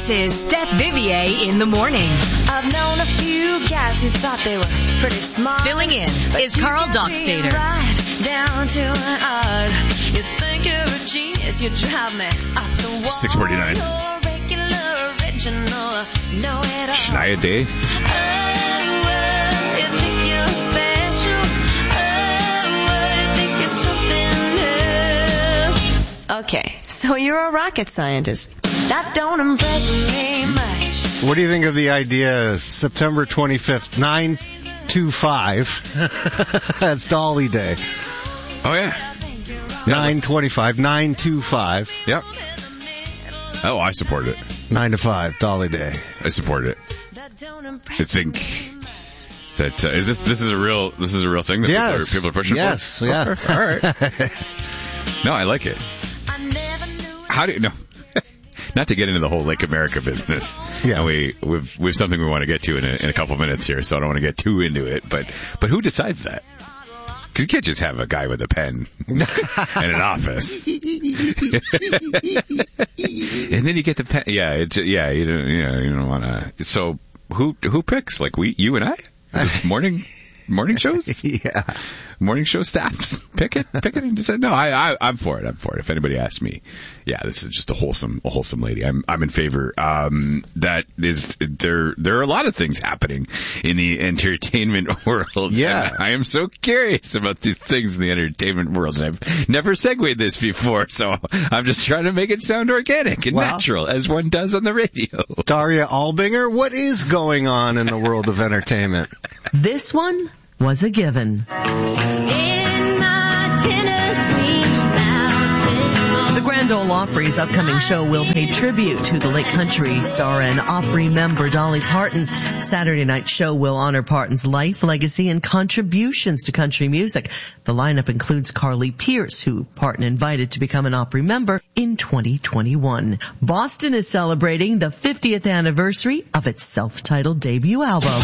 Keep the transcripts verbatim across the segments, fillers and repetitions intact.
This is Steph Vivier in the morning. I've known a few guys who thought they were pretty smart. Filling in is Carl Dockstader. Right down to an art. You think you're a genius, you drive me up the wall. six forty-nine. Shania Day. Oh, you think you're special. Oh, you think you're something else. Okay, so you're a rocket scientist. That don't impress me much. What do you think of the idea, September twenty-fifth, nine two five, that's Dolly Day. Oh, yeah. nine twenty-five, nine two five. Yep. Oh, I support it. nine to five, Dolly Day. I support it. I think that, uh, is this, this is a real, this is a real thing that yes. people, are, people are pushing yes, for? Yes, yeah. All right. No, I like it. How do you, no. Not to get into the whole Lake America business. Yeah. And we, we've, we've something we want to get to in a, in a couple minutes here, so I don't want to get too into it. But, but who decides that? Because you can't just have a guy with a pen and an office. And then you get the pen. Yeah, it's, yeah, you don't, you know, you don't want to. So who, who picks? Like we, you and I? Morning, morning shows? Yeah. Morning show staffs. Pick it, pick it, and decide. No, I, I, I'm for it. I'm for it. If anybody asks me, yeah, this is just a wholesome, a wholesome lady. I'm, I'm in favor. Um, that is, there, there are a lot of things happening in the entertainment world. Yeah. And I am so curious about these things in the entertainment world. And I've never segued this before, so I'm just trying to make it sound organic and well, natural, as one does on the radio. Daria Albinger, what is going on in the world of entertainment? This one was a given. In my Tennessee mountain. The Grand Ole Opry's upcoming show will pay tribute to the late country star and Opry member Dolly Parton. Saturday night's show will honor Parton's life, legacy, and contributions to country music. The lineup includes Carly Pearce, who Parton invited to become an Opry member in twenty twenty-one. Boston is celebrating the fiftieth anniversary of its self-titled debut album.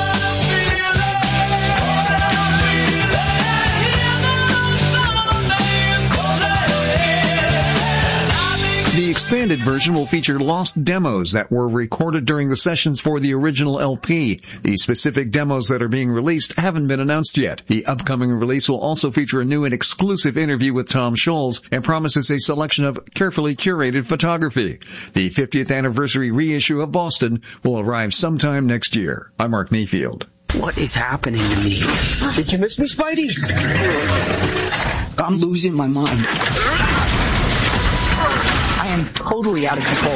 The expanded version will feature lost demos that were recorded during the sessions for the original L P. The specific demos that are being released haven't been announced yet. The upcoming release will also feature a new and exclusive interview with Tom Scholz and promises a selection of carefully curated photography. The fiftieth anniversary reissue of Boston will arrive sometime next year. I'm Mark Mayfield. What is happening to me? Did you miss me, Spidey? I'm losing my mind. I am totally out of control.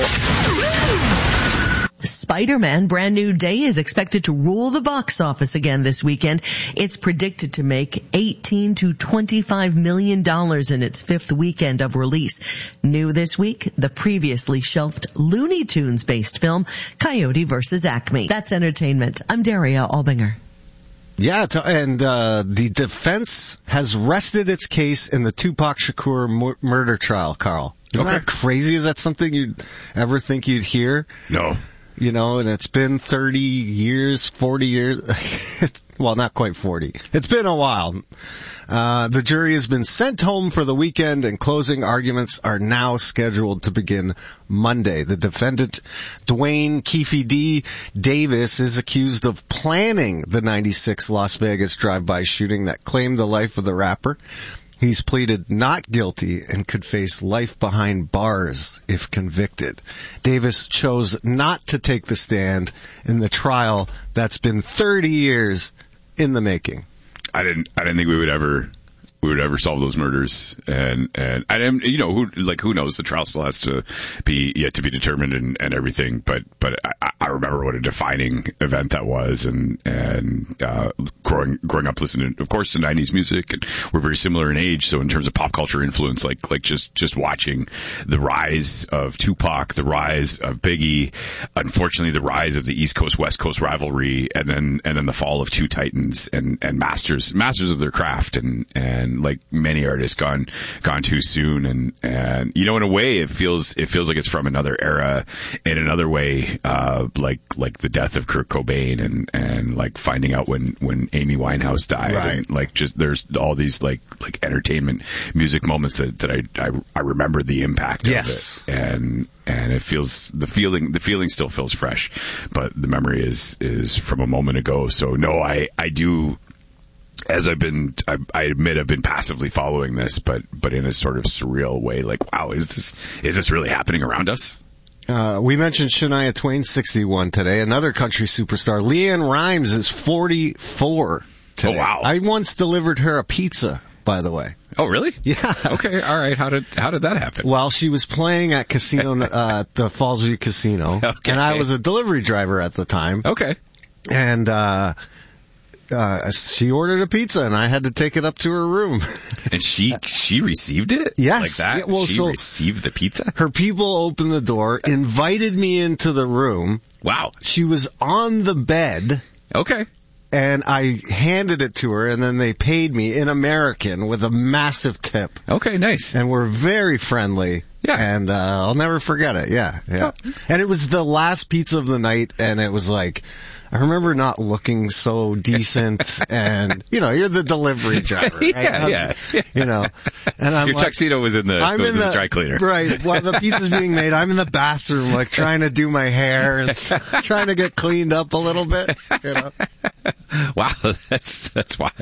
Spider-Man Brand New Day is expected to rule the box office again this weekend. It's predicted to make eighteen to twenty-five million dollars in its fifth weekend of release. New this week, the previously shelved Looney Tunes-based film, Coyote versus Acme. That's entertainment. I'm Daria Albinger. Yeah, and uh the defense has rested its case in the Tupac Shakur mur- murder trial, Carl. Isn't Okay. that crazy? Is that something you'd ever think you'd hear? No. You know, and it's been thirty years, forty years. Well, not quite forty. It's been a while. Uh, the jury has been sent home for the weekend, and closing arguments are now scheduled to begin Monday. The defendant, Dwayne Keefe D. Davis, is accused of planning the ninety-six Las Vegas drive-by shooting that claimed the life of the rapper. He's pleaded not guilty and could face life behind bars if convicted. Davis chose not to take the stand in the trial that's been thirty years in the making. I didn't. I didn't think we would ever. We would ever solve those murders, and and I didn't. You know, who like who knows? The trial still has to be yet to be determined and, and everything. But but I, I remember what a defining event that was, and and uh, growing growing up listening, of course, to nineties music, and we're very similar in age. So in terms of pop culture influence, like like just just watching the rise of Tupac, the rise of Biggie, unfortunately the rise of the East Coast West Coast rivalry, and then and then the fall of two titans and and masters masters of their craft, and and like many artists gone gone too soon, and and you know, in a way it feels it feels like it's from another era. In another way, uh uh, like like the death of Kurt Cobain and, and like finding out when, when Amy Winehouse died. Right. And like just there's all these like like entertainment music moments that, that I, I I remember the impact Yes. of it. And and it feels the feeling the feeling still feels fresh, but the memory is is from a moment ago. So no, I I do. As I've been, I, I admit I've been passively following this, but but in a sort of surreal way. Like, wow, is this is this really happening around us? Uh, we mentioned Shania Twain, sixty-one today. Another country superstar, Leanne Rimes, is forty-four today. Oh, wow. I once delivered her a pizza, by the way. Oh, really? Yeah. Okay. All right. How did how did that happen? While she was playing at casino, uh, the Fallsview Casino, Okay. and I was a delivery driver at the time, Okay. and uh, uh, she ordered a pizza, and I had to take it up to her room. And she she received it? Yes. Like that? Yeah, well, she so- received the pizza? Her people opened the door, invited me into the room. Wow. She was on the bed. Okay. And I handed it to her, and then they paid me in American with a massive tip. Okay, nice. And we're very friendly. Yeah. And uh, I'll never forget it. Yeah, yeah. Oh. And it was the last pizza of the night, and it was like, I remember not looking so decent, and you know, you're the delivery driver, right? Yeah, I'm- yeah, yeah. You know, and I'm Your like, tuxedo was in the, I'm was in in the the dry cleaner. Right. While the pizza's being made, I'm in the bathroom, like trying to do my hair and s- trying to get cleaned up a little bit. You know. Wow, that's that's wild.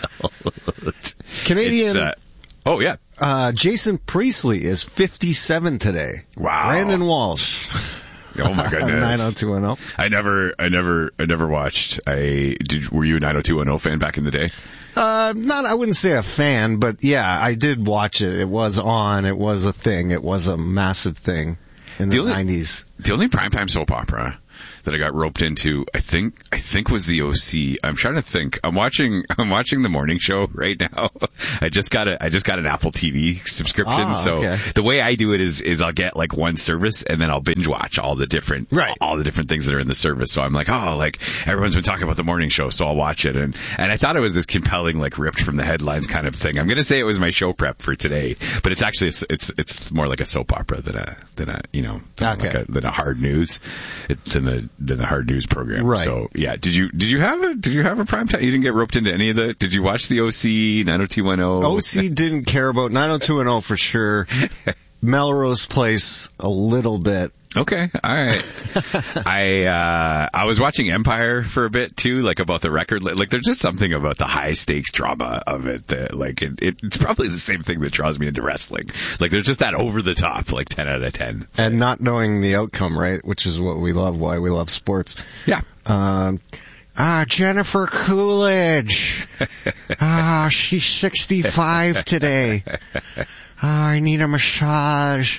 Canadian. It's, uh, oh yeah. Uh, Jason Priestley is fifty-seven today. Wow. Brandon Walsh. Oh my goodness. nine oh two one oh. I never, I never, I never watched. I did. Were you a nine oh two one oh fan back in the day? Uh, not, I wouldn't say a fan, but yeah, I did watch it. It was on. It was a thing. It was a massive thing in the, The only- nineties. The only primetime soap opera that I got roped into, I think, I think was the O C. I'm trying to think. I'm watching, I'm watching the morning show right now. I just got a, I just got an Apple T V subscription. Ah, so okay. the way I do it is, is I'll get like one service and then I'll binge watch all the different, Right. all the different things that are in the service. So I'm like, oh, like everyone's been talking about the morning show, so I'll watch it. And, and I thought it was this compelling, like ripped from the headlines kind of thing. I'm going to say it was my show prep for today, but it's actually, it's, it's, it's more like a soap opera than a, than a, you know, than, Okay. like a, than a hard news, it, than the, than the hard news program. Right. So yeah, did you, did you have a, did you have a prime time? You didn't get roped into any of the, did you watch the O C, nine oh two one oh? O C didn't care about nine oh two one oh for sure. Melrose Place a little bit. Okay, all right. I uh I was watching Empire for a bit too, like about the record. Like, there's just something about the high stakes drama of it that, like, it, it it's probably the same thing that draws me into wrestling. Like, there's just that over the top, like ten out of ten. And not knowing the outcome, right? Which is what we love, why we love sports. Yeah. Um, ah, Jennifer Coolidge. Ah, she's sixty-five today. Ah, I need a massage.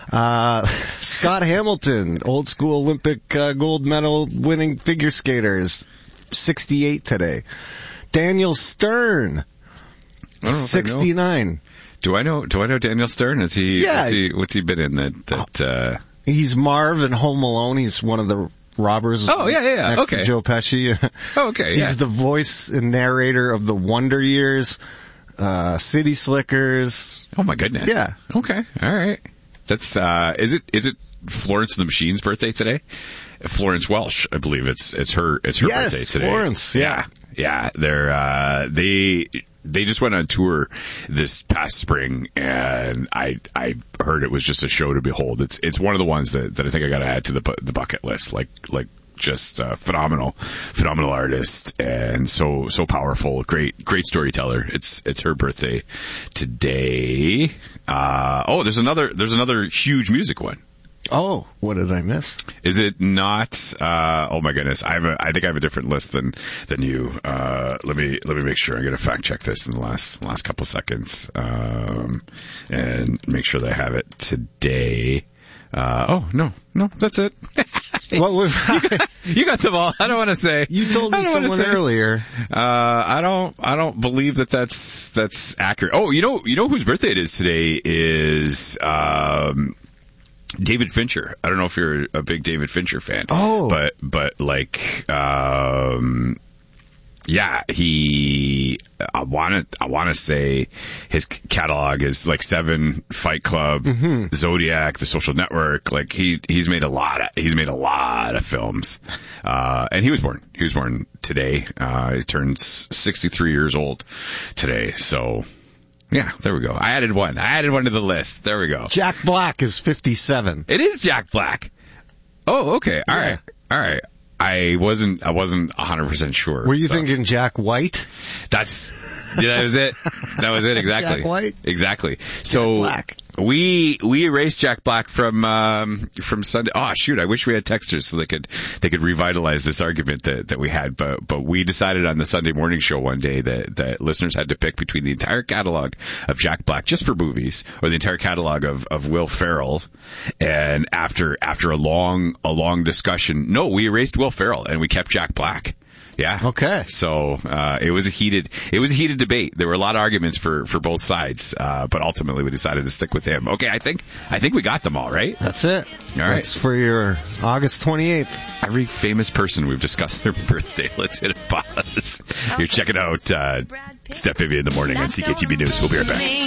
Uh, Scott Hamilton, old school Olympic uh, gold medal winning figure skater, is sixty-eight today. Daniel Stern, I don't know if I know. sixty-nine. Do I know? Do I know Daniel Stern? Is he? Yeah. What's he, what's he been in that? That. Uh... He's Marv in Home Alone. He's one of the robbers. Oh, yeah, yeah, yeah. Next Okay. to Joe Pesci. Oh, okay. Yeah. He's the voice and narrator of the Wonder Years, uh, City Slickers. Oh my goodness. Yeah. Okay. All right. That's. uh Is it? Is it Florence the Machine's birthday today? Florence Welsh, I believe it's it's her it's her Yes, birthday today. Florence, yeah. yeah, yeah. They're uh, they they just went on tour this past spring, and I I heard it was just a show to behold. It's it's one of the ones that, that I think I got to add to the bu- the bucket list. Like like just uh, phenomenal, phenomenal artist, and so so powerful. Great great storyteller. It's it's her birthday today. Uh, oh, there's another there's another huge music one. Oh, what did I miss? Is it not? Uh, oh my goodness! I have a, I think I have a different list than than you. Uh, let me let me make sure. I'm gonna fact check this in the last last couple seconds, um, and make sure that I have it today. Uh, oh no, no, that's it. What was, you, got, you got them all. I don't want to say. you told I me don't wanna someone say. earlier. Uh, I don't. I don't believe that that's that's accurate. Oh, you know, you know whose birthday it is today is. Um, David Fincher. I don't know if you're a big David Fincher fan. Oh. But, but like, um, yeah, he, I want to, I want to say his catalog is like Seven, Fight Club, Mm-hmm. Zodiac, The Social Network. Like he, he's made a lot of, he's made a lot of films. Uh, and he was born, he was born today. Uh, he turns sixty-three years old today. So yeah, there we go. I added one. I added one to the list. There we go. Jack Black is fifty-seven. It is Jack Black. Oh, okay. All Yeah. right. All right. I wasn't, I wasn't one hundred percent sure. Were you so. thinking Jack White? That's, yeah, that was it. That was it, exactly. Jack White? Exactly. So, Black. we, we erased Jack Black from, um, from Sunday. Oh, shoot, I wish we had texters so they could, they could revitalize this argument that, that we had, but, but we decided on the Sunday morning show one day that, that listeners had to pick between the entire catalog of Jack Black, just for movies, or the entire catalog of, of Will Ferrell. And after, after a long, a long discussion, no, we erased Will Ferrell and we kept Jack Black. Yeah. Okay. So, uh, it was a heated, it was a heated debate. There were a lot of arguments for, for both sides. Uh, but ultimately we decided to stick with him. Okay. I think, I think we got them all, right? That's it. All right. That's for your August twenty-eighth. Every famous person we've discussed their birthday. Let's hit a pause. You're checking out, uh, Steph Vivian in the morning on C K T B News. We'll be right back.